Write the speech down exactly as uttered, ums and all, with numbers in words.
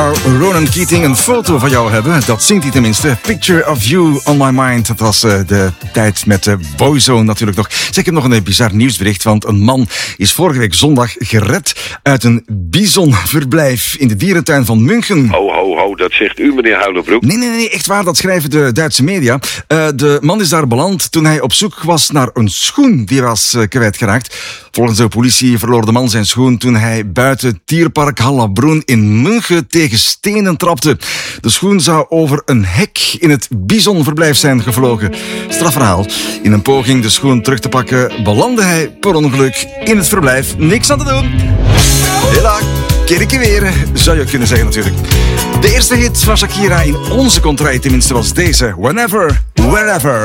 Ronan Keating een foto van jou hebben. Dat zingt hij tenminste. Picture of you on my mind. Dat was uh, de tijd met de Boyzone natuurlijk nog. Zeg, ik heb nog een uh, bizar nieuwsbericht. Want een man is vorige week zondag gered uit een bisonverblijf in de dierentuin van München. Ho, ho, ho. Dat zegt u, meneer Huilenbroek. Nee, nee, nee. Echt waar. Dat schrijven de Duitse media. Uh, de man is daar beland toen hij op zoek was naar een schoen die was uh, kwijtgeraakt. Volgens de politie verloor de man zijn schoen toen hij buiten Tierpark Hallabroen in München tegen stenen trapte. De schoen zou over een hek in het bisonverblijf zijn gevlogen. Strafverhaal. In een poging de schoen terug te pakken belandde hij per ongeluk in het verblijf. Niks aan te doen. Hela, kerkie weer, zou je kunnen zeggen natuurlijk. De eerste hit van Shakira in onze contraille tenminste was deze. Whenever, Wherever.